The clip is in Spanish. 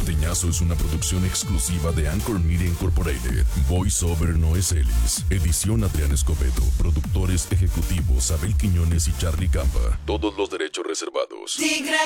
Norteñazo es una producción exclusiva de Anchor Media Incorporated. Voiceover Noé Celis. Edición Adrián Escobedo. Productores ejecutivos Abel Quiñones y Charlie Campa. Todos los derechos reservados.